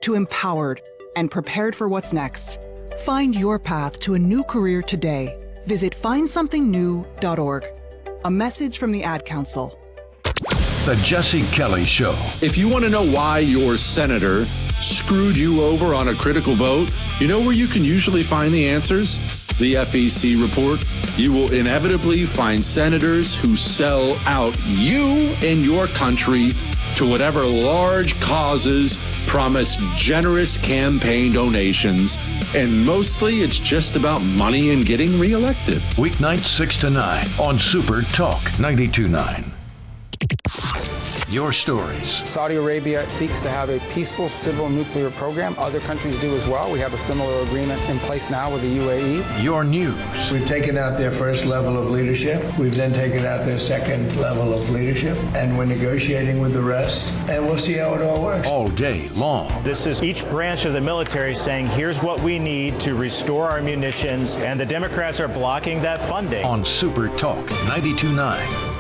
to empowered and prepared for what's next. Find your path to a new career today. Visit findsomethingnew.org. A message from the Ad Council. The Jesse Kelly Show. If you want to know why your senator screwed you over on a critical vote, you know where you can usually find the answers? The FEC report. You will inevitably find senators who sell out you and your country to whatever large causes, promise generous campaign donations, and mostly it's just about money and getting reelected. Weeknights 6 to 9 on Super Talk 92.9. Your stories. Saudi Arabia seeks to have a peaceful civil nuclear program. Other countries do as well. We have a similar agreement in place now with the UAE. Your news. We've taken out their first level of leadership. We've then taken out their second level of leadership. And we're negotiating with the rest. And we'll see how it all works. All day long. This is each branch of the military saying, here's what we need to restore our munitions. And the Democrats are blocking that funding. On Super Talk 92.9.